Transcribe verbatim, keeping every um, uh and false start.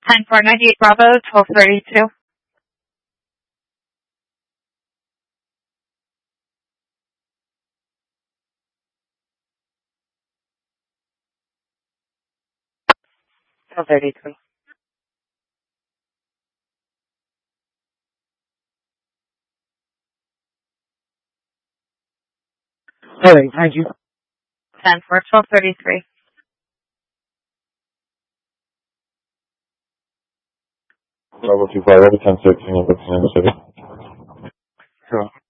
ten four ninety-eight Bravo, twelve thirty-two. twelve thirty-three. All right, thank you. ten four, twelve thirty-three. Bravo two five, ten six, Kansas City. Sure.